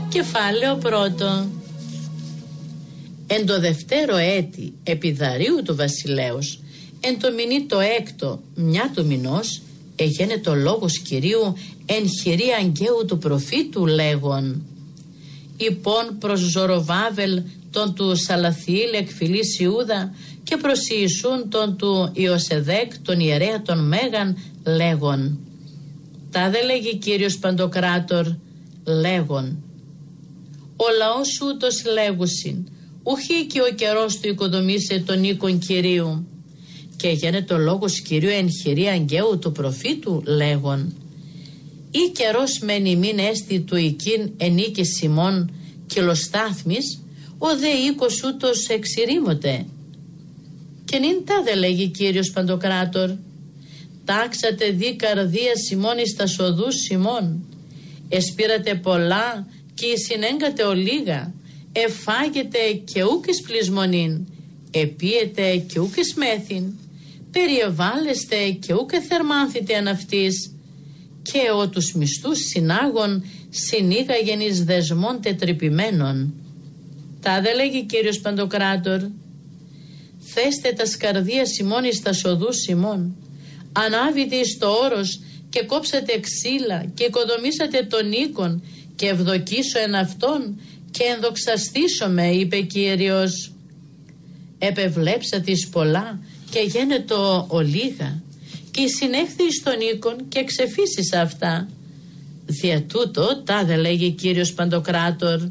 Κεφάλαιο πρώτο. Εν το δευτέρο έτη επιδαρίου του βασιλέως, εν το μηνύ το έκτο μια του μηνός, εγένετο λόγος Κυρίου εν χειρή Αγγαίου του προφήτου λέγον. Υπόν προς Ζωροβάβελ τον του Σαλαθιήλ εκ φυλής Ιούδα και προς Ιησούν τον του Ιωσεδέκ τον ιερέα των Μέγαν λέγον. Τάδε λέγει Κύριος Παντοκράτορ λέγον. Ο λαός σου ούτως λέγουσιν, ουχή και ο καιρός του οικοδομήσε τον οίκον Κυρίου. Και γένετο λόγος Κυρίου εν χειρή Αγγαίου του προφήτου λέγον. Ή καιρός μεν ημίν έστι του οικήν εν οίκη Σιμών κυλοστάθμης, ο δε οίκος ούτως εξηρήμωτε. Και νυν τάδε λέγει Κύριος Παντοκράτορ. Τάξατε δι καρδία Σιμών εις τα σοδούς Σιμών. Εσπήρατε πολλά και συνέγκατε ολίγα. Εφάγετε και ούκ εις πλεισμονήν. Επίετε και ούκ εις μέθην. Περιεβάλλεστε και ούκ εθερμάνθητε αν αυτής. Και ο τους μισθούς συνάγων συνήγαγεν εις δεσμών τετρυπημένων. Τάδε λέγει Κύριος Παντοκράτορ. Θέστε τα σκαρδία Σιμών εις τα σοδούς Σιμών. Ανάβητε εις το όρος και κόψατε ξύλα και οικοδομήσατε τον οίκον και ευδοκίσω εν αυτόν και ενδοξαστήσομαι, είπε Κύριος. Επευλέψατε εις πολλά και γένετο ολίγα και συνέχθη εις τον οίκον και ξεφύσεις αυτά. Δια τούτο τάδε λέγει Κύριος Παντοκράτορ.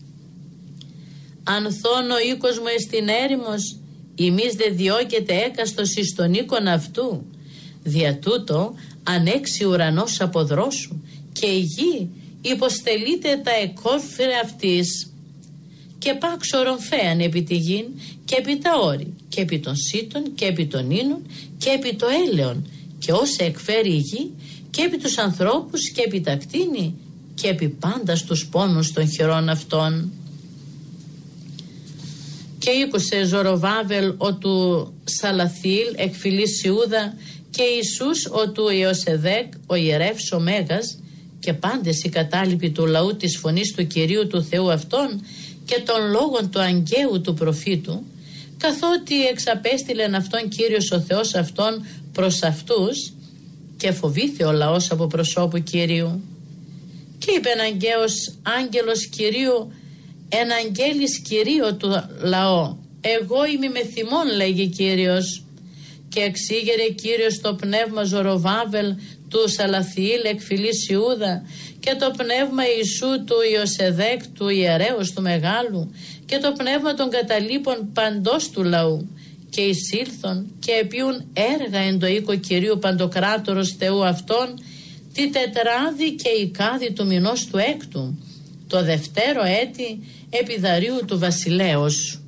Ανθών ο οίκος μου εστιν έρημος, ημείς δε διώκεται έκαστος εις τον οίκον αυτού. Δια τούτο ανέξει ουρανός από δρόσου και η γη υποστελείται τα εκόρφυρα αυτής. Και πάξορον φέαν επί τη γην και επί τα όρη και επί των σύτων και επί των ίνων και επί το έλεον και όσα εκφέρει η γη και επί τους ανθρώπους και επί τα κτήνη και επί πάντα στους πόνους των χειρών αυτών. Και ήκουσε Ζωροβάβελ ο του Σαλαθιήλ εκ φυλής Ιούδα και Ιησούς ο του Ιωσεδέκ ο ιερεύς ο Μέγας και πάντες οι κατάλοιποι του λαού της φωνής του Κυρίου του Θεού αυτών και των λόγων του Αγγαίου του προφήτου, καθότι εξαπέστειλεν αυτόν Κύριος ο Θεός αυτόν προς αυτούς και φοβήθη ο λαός από προσώπου Κυρίου. Και είπε ένα Αγγαίος άγγελος Κυρίου εν αγγέλης Κυρίου του λαό, εγώ είμαι με θυμόν, λέγει Κύριος. Και εξήγερε Κύριος το πνεύμα Ζωροβάβελ του Σαλαθιήλ εκ φυλής Ιούδα και το πνεύμα Ιησού του Ιωσεδέκ του ιερέως του μεγάλου και το πνεύμα των καταλήπων παντός του λαού και εισήλθον και επίουν έργα εν το οίκο Κυρίου Παντοκράτορος Θεού αυτών τη τετράδη και η κάδη του μηνός του έκτου, το δευτέρο έτη επιδαρίου του βασιλέως.